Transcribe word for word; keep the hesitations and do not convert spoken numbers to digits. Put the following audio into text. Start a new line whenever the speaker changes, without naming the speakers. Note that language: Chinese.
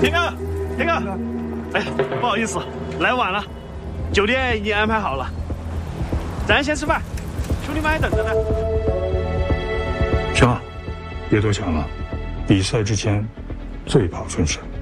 天哥，天哥，哎呀，不好意思，来晚了，酒店已经安排好了，咱先吃饭，兄弟们还等着呢。
行了，别多想了，比赛之前最怕分神。